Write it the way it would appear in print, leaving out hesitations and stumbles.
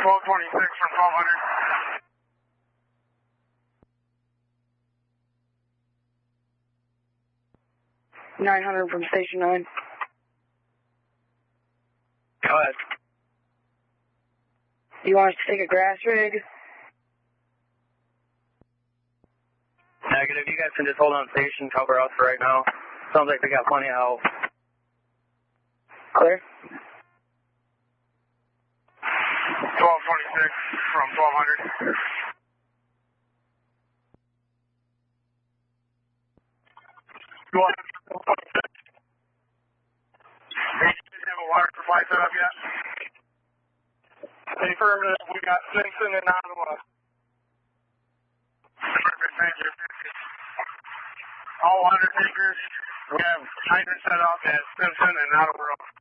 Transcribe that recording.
1226 from 1200. 900 from Station 9. Go ahead. Do you want us to take a grass rig? Negative. You guys can just hold on station, cover us for right now. Sounds like we got plenty of help. Clear. 1226 from 1200. Go ahead. 1226. Hey, do you have a water supply set up yet? Affirmative. We got Simpson and Ottawa. Perfect. Thank you. All undertakers, we have hydrant set up at Simpson and Ottawa.